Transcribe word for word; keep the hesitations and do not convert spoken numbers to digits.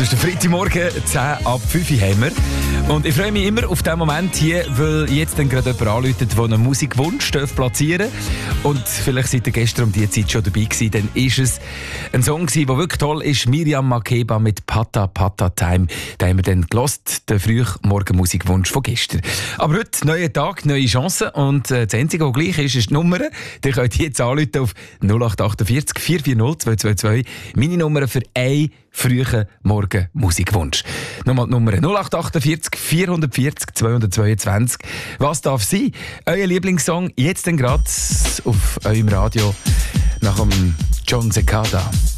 ist der Freitagmorgen, zehn ab fünf haben wir. Und ich freue mich immer auf diesen Moment hier, weil jetzt dann gerade jemand anruft, der einen Musikwunsch platzieren darf. Und vielleicht seid ihr gestern um diese Zeit schon dabei gewesen, dann ist es ein Song gewesen, der wirklich toll ist. Miriam Makeba mit Pata Pata Time. Da haben wir dann gelost, den frühen Musikwunsch von gestern. Aber heute, neuer Tag, neue Chancen. Und äh, das Einzige, was gleich ist, ist die Nummer. Die könnt ihr jetzt anrufen auf null acht acht vier vier vier null zwei zwei zwei. Meine Nummer für einen frühen Morgen Musikwunsch. Nochmal die Nummer null acht acht vier vier vier null zwei zwei zwei. Was darf sein? Euer Lieblingssong jetzt dann gerade auf eurem Radio nach dem John Cicada.